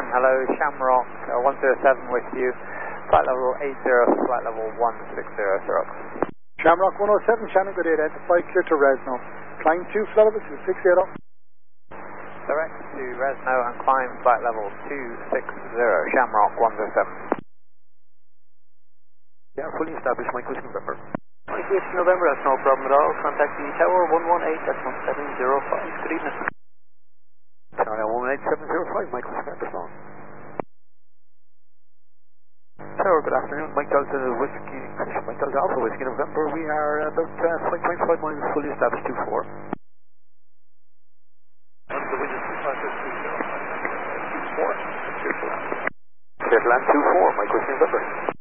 hello, Shamrock 107 with you, flight level 80, flight level 160, Xerox. Shamrock 107, Shannon, good day, identify, clear to Resno. Climb 2, flight level 260. Direct to Resno and climb flight level 260, Shamrock 107. Yeah, fully established, Mike Whiskey November. Mike Whiskey November, that's no problem at all. Contact the tower 118, that's 1705. Good evening. Tower 18705, Mike Whiskey November, phone. Tower, good afternoon. Mike Delta Whiskey, Mike Delta Alpha Whiskey November. We are about 5.5 miles fully established 24. Clear to land 24, Mike Whiskey November.